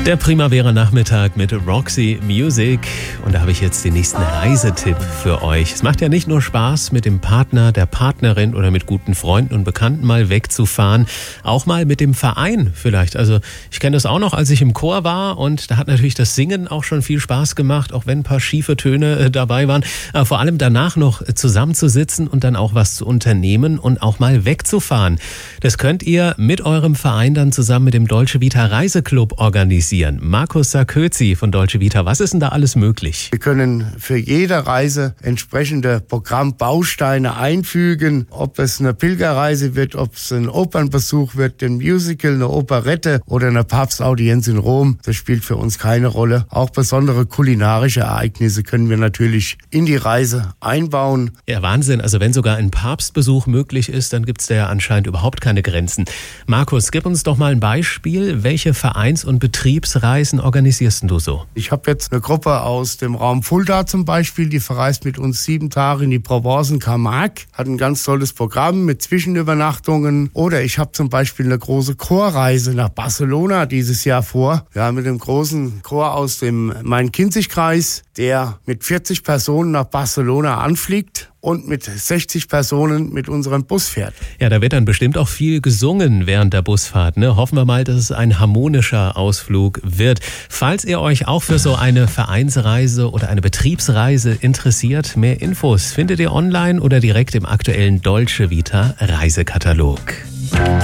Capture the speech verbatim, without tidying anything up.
Der Primavera-Nachmittag mit Roxy Music. Und da habe ich jetzt den nächsten Reisetipp für euch. Es macht ja nicht nur Spaß, mit dem Partner, der Partnerin oder mit guten Freunden und Bekannten mal wegzufahren. Auch mal mit dem Verein vielleicht. Also ich kenne das auch noch, als ich im Chor war. Und da hat natürlich das Singen auch schon viel Spaß gemacht, auch wenn ein paar schiefe Töne äh, dabei waren. Aber vor allem danach noch zusammenzusitzen und dann auch was zu unternehmen und auch mal wegzufahren. Das könnt ihr mit eurem Verein dann zusammen mit dem Dolce Vita Reiseclub organisieren. Markus Sarkozy von Dolce Vita, was ist denn da alles möglich? Wir können für jede Reise entsprechende Programmbausteine einfügen, ob es eine Pilgerreise wird, ob es ein Opernbesuch wird, ein Musical, eine Operette oder eine Papstaudienz in Rom. Das spielt für uns keine Rolle. Auch besondere kulinarische Ereignisse können wir natürlich in die Reise einbauen. Ja, Wahnsinn. Also wenn sogar ein Papstbesuch möglich ist, dann gibt es da ja anscheinend überhaupt keine Grenzen. Markus, gib uns doch mal ein Beispiel. Welche Vereins- und Betriebsreisen organisierst du so? Ich habe jetzt eine Gruppe aus dem Raum Fulda zum Beispiel, die verreist mit uns sieben Tage in die Provence in Camargue, hat ein ganz tolles Programm mit Zwischenübernachtungen. Oder ich habe zum Beispiel eine große Chorreise nach Barcelona dieses Jahr vor. Wir haben mit dem großen Chor aus dem Main-Kinzig-Kreis, der mit vierzig Personen nach Barcelona anfliegt und mit sechzig Personen mit unserem Bus fährt. Ja, da wird dann bestimmt auch viel gesungen während der Busfahrt, ne? Hoffen wir mal, dass es ein harmonischer Ausflug wird. Falls ihr euch auch für so eine Vereinsreise oder eine Betriebsreise interessiert, mehr Infos findet ihr online oder direkt im aktuellen Dolce Vita Reisekatalog.